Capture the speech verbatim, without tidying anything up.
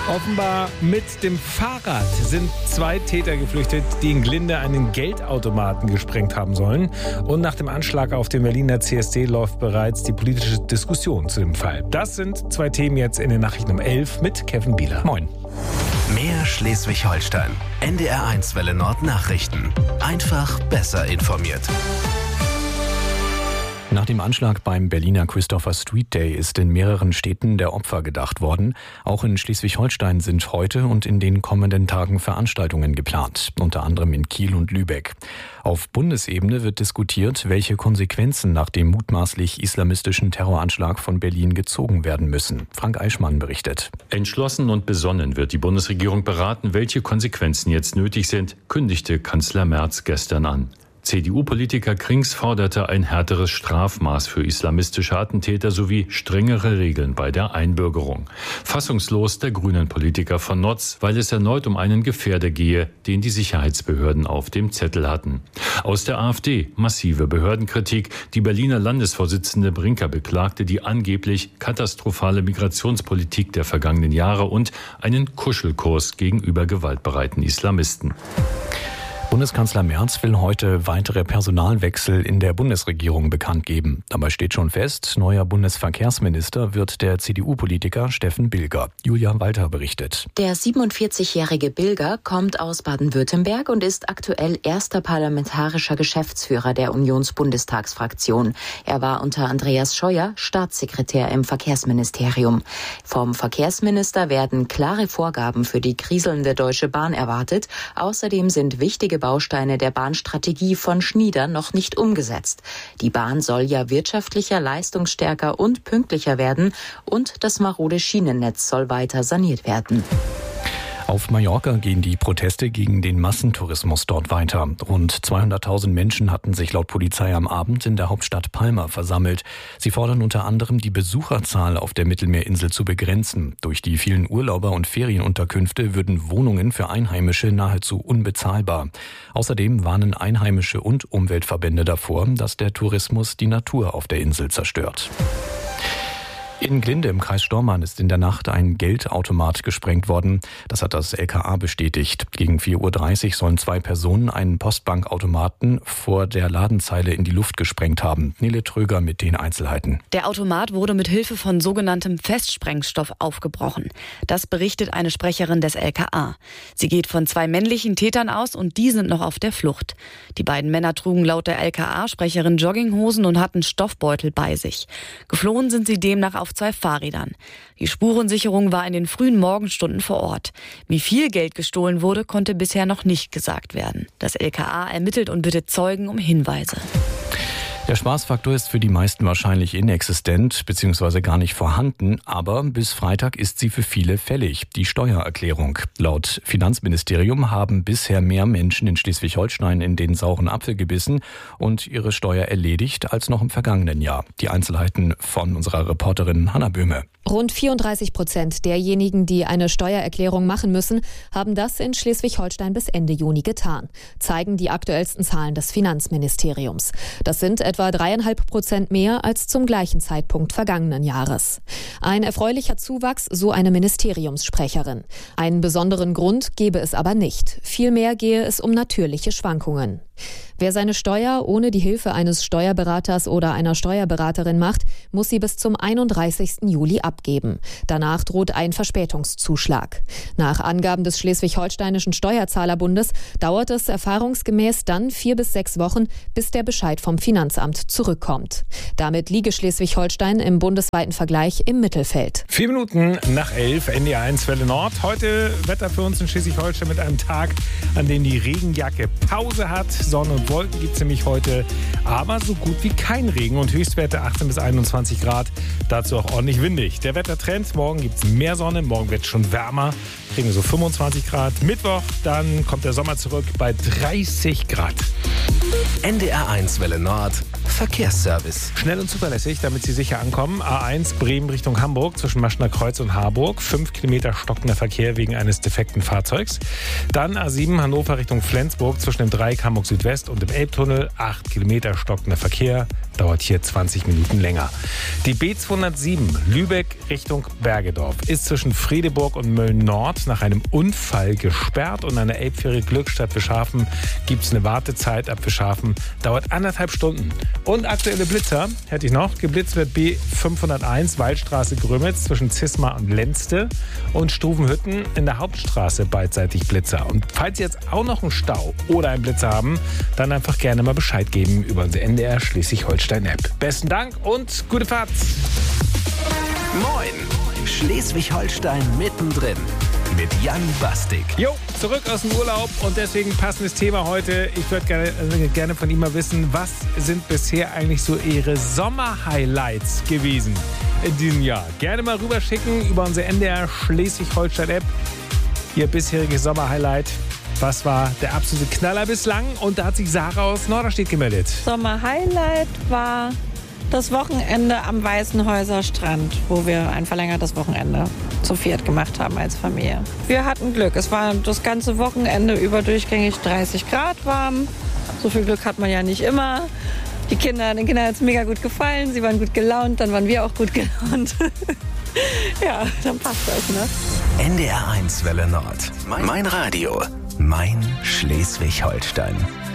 Offenbar mit dem Fahrrad sind zwei Täter geflüchtet, die in Glinde einen Geldautomaten gesprengt haben sollen. Und nach dem Anschlag auf den Berliner C S D läuft bereits die politische Diskussion zu dem Fall. Das sind zwei Themen jetzt in den Nachrichten um elf mit Kevin Bieler. Moin. Mehr Schleswig-Holstein. N D R eins Welle Nord Nachrichten. Einfach besser informiert. Nach dem Anschlag beim Berliner Christopher Street Day ist in mehreren Städten der Opfer gedacht worden. Auch in Schleswig-Holstein sind heute und in den kommenden Tagen Veranstaltungen geplant, unter anderem in Kiel und Lübeck. Auf Bundesebene wird diskutiert, welche Konsequenzen nach dem mutmaßlich islamistischen Terroranschlag von Berlin gezogen werden müssen. Frank Eichmann berichtet. Entschlossen und besonnen wird die Bundesregierung beraten, welche Konsequenzen jetzt nötig sind, kündigte Kanzler Merz gestern an. C D U-Politiker Krings forderte ein härteres Strafmaß für islamistische Attentäter sowie strengere Regeln bei der Einbürgerung. Fassungslos der Grünen-Politiker von Notz, weil es erneut um einen Gefährder gehe, den die Sicherheitsbehörden auf dem Zettel hatten. Aus der AfD massive Behördenkritik. Die Berliner Landesvorsitzende Brinker beklagte die angeblich katastrophale Migrationspolitik der vergangenen Jahre und einen Kuschelkurs gegenüber gewaltbereiten Islamisten. Bundeskanzler Merz will heute weitere Personalwechsel in der Bundesregierung bekannt geben. Dabei steht schon fest, neuer Bundesverkehrsminister wird der C D U-Politiker Steffen Bilger. Julia Walter berichtet. Der siebenundvierzigjährige Bilger kommt aus Baden-Württemberg und ist aktuell erster parlamentarischer Geschäftsführer der Unionsbundestagsfraktion. Er war unter Andreas Scheuer Staatssekretär im Verkehrsministerium. Vom Verkehrsminister werden klare Vorgaben für die kriselnde Deutsche Bahn erwartet. Außerdem sind wichtige Bausteine der Bahnstrategie von Schnieder noch nicht umgesetzt. Die Bahn soll ja wirtschaftlicher, leistungsstärker und pünktlicher werden und das marode Schienennetz soll weiter saniert werden. Auf Mallorca gehen die Proteste gegen den Massentourismus dort weiter. Rund zweihunderttausend Menschen hatten sich laut Polizei am Abend in der Hauptstadt Palma versammelt. Sie fordern unter anderem, die Besucherzahl auf der Mittelmeerinsel zu begrenzen. Durch die vielen Urlauber und Ferienunterkünfte würden Wohnungen für Einheimische nahezu unbezahlbar. Außerdem warnen Einheimische und Umweltverbände davor, dass der Tourismus die Natur auf der Insel zerstört. In Glinde im Kreis Stormarn ist in der Nacht ein Geldautomat gesprengt worden. Das hat das L K A bestätigt. Gegen vier Uhr dreißig sollen zwei Personen einen Postbankautomaten vor der Ladenzeile in die Luft gesprengt haben. Nele Tröger mit den Einzelheiten. Der Automat wurde mit Hilfe von sogenanntem Festsprengstoff aufgebrochen. Das berichtet eine Sprecherin des L K A. Sie geht von zwei männlichen Tätern aus und die sind noch auf der Flucht. Die beiden Männer trugen laut der L K A-Sprecherin Jogginghosen und hatten Stoffbeutel bei sich. Geflohen sind sie demnach auf zwei Fahrrädern. Die Spurensicherung war in den frühen Morgenstunden vor Ort. Wie viel Geld gestohlen wurde, konnte bisher noch nicht gesagt werden. Das L K A ermittelt und bittet Zeugen um Hinweise. Der Spaßfaktor ist für die meisten wahrscheinlich inexistent bzw. gar nicht vorhanden, aber bis Freitag ist sie für viele fällig, die Steuererklärung. Laut Finanzministerium haben bisher mehr Menschen in Schleswig-Holstein in den sauren Apfel gebissen und ihre Steuer erledigt als noch im vergangenen Jahr. Die Einzelheiten von unserer Reporterin Hanna Böhme. Rund vierunddreißig Prozent derjenigen, die eine Steuererklärung machen müssen, haben das in Schleswig-Holstein bis Ende Juni getan, zeigen die aktuellsten Zahlen des Finanzministeriums. Das sind etwa dreieinhalb Prozent mehr als zum gleichen Zeitpunkt vergangenen Jahres. Ein erfreulicher Zuwachs, so eine Ministeriumssprecherin. Einen besonderen Grund gebe es aber nicht. Vielmehr gehe es um natürliche Schwankungen. Wer seine Steuer ohne die Hilfe eines Steuerberaters oder einer Steuerberaterin macht, muss sie bis zum einunddreißigsten Juli abgeben. Danach droht ein Verspätungszuschlag. Nach Angaben des Schleswig-Holsteinischen Steuerzahlerbundes dauert es erfahrungsgemäß dann vier bis sechs Wochen, bis der Bescheid vom Finanzamt zurückkommt. Damit liege Schleswig-Holstein im bundesweiten Vergleich im Mittelfeld. Vier Minuten nach elf, N D R eins Welle Nord. Heute Wetter für uns in Schleswig-Holstein mit einem Tag, an dem die Regenjacke Pause hat. Sonne und Wolken gibt es nämlich heute, aber so gut wie kein Regen und Höchstwerte achtzehn bis einundzwanzig Grad. Dazu auch ordentlich windig. Der Wettertrend, morgen gibt es mehr Sonne, morgen wird es schon wärmer, kriegen wir so fünfundzwanzig Grad. Mittwoch, dann kommt der Sommer zurück bei dreißig Grad. N D R eins Welle Nord Verkehrsservice. Schnell und zuverlässig, damit Sie sicher ankommen. A eins Bremen Richtung Hamburg zwischen Maschner Kreuz und Harburg. Fünf Kilometer stockender Verkehr wegen eines defekten Fahrzeugs. Dann A sieben Hannover Richtung Flensburg zwischen dem Dreieck Hamburg Südwest und dem Elbtunnel. Acht Kilometer stockender Verkehr. Dauert hier zwanzig Minuten länger. Die B zweihundertsieben Lübeck Richtung Bergedorf ist zwischen Friedeburg und Mölln-Nord nach einem Unfall gesperrt und an der Elbfähre Glückstadt Fischhafen gibt es eine Wartezeit ab Fischhafen. Dauert anderthalb Stunden. Und aktuelle Blitzer hätte ich noch. Geblitzt wird B fünfhunderteins Waldstraße Grömitz zwischen Zismar und Lenzte und Struvenhütten in der Hauptstraße beidseitig Blitzer. Und falls Sie jetzt auch noch einen Stau oder einen Blitzer haben, dann einfach gerne mal Bescheid geben über unsere N D R Schleswig-Holstein-App. Besten Dank und gute Fahrt. Moin, Schleswig-Holstein mittendrin mit Jan Bastik. Jo, zurück aus dem Urlaub und deswegen passendes Thema heute. Ich würde gerne, äh, gerne von Ihnen mal wissen, was sind bisher eigentlich so Ihre Sommer-Highlights gewesen in diesem Jahr? Gerne mal rüberschicken über unsere N D R Schleswig-Holstein-App. Ihr bisheriges Sommer-Highlight. Was war der absolute Knaller bislang? Und da hat sich Sarah aus Norderstedt gemeldet. Sommer-Highlight war das Wochenende am Weißenhäuser Strand, wo wir ein verlängertes Wochenende zu viert gemacht haben als Familie. Wir hatten Glück. Es war das ganze Wochenende über durchgängig dreißig Grad warm. So viel Glück hat man ja nicht immer. Die Kinder, den Kindern hat es mega gut gefallen. Sie waren gut gelaunt, dann waren wir auch gut gelaunt. Ja, dann passt das, ne? N D R eins Welle Nord. Mein Radio. Mein Schleswig-Holstein.